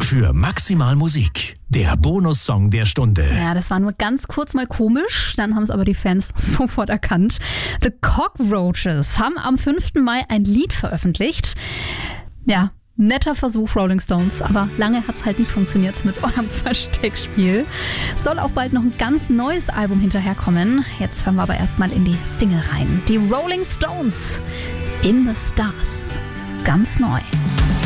für Maximal Musik, der Bonussong der Stunde. Ja, das war nur ganz kurz mal komisch, dann haben es aber die Fans sofort erkannt. The Cockroaches haben am 5. Mai ein Lied veröffentlicht. Ja, netter Versuch, Rolling Stones, aber lange hat es halt nicht funktioniert mit eurem Versteckspiel. Soll auch bald noch ein ganz neues Album hinterherkommen. Jetzt hören wir aber erstmal in die Single rein. Die Rolling Stones, In the Stars. Ganz neu.